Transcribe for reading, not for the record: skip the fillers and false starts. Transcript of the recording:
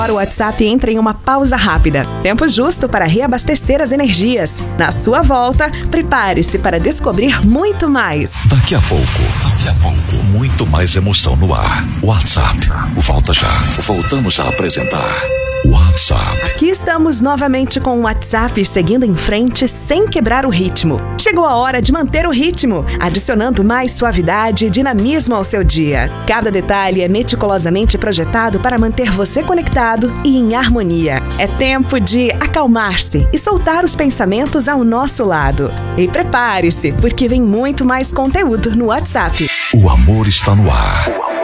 hora o WhatsApp entra em uma pausa rápida. Tempo justo para reabastecer as energias. Na sua volta, prepare-se para descobrir muito mais. Daqui a pouco, muito mais emoção no ar. WhatsApp, volta já. Voltamos a apresentar WhatsApp. Aqui estamos novamente com o WhatsApp, seguindo em frente sem quebrar o ritmo. Chegou a hora de manter o ritmo, adicionando mais suavidade e dinamismo ao seu dia. Cada detalhe é meticulosamente projetado para manter você conectado e em harmonia. É tempo de acalmar-se e soltar os pensamentos ao nosso lado. E prepare-se, porque vem muito mais conteúdo no WhatsApp. O amor está no ar.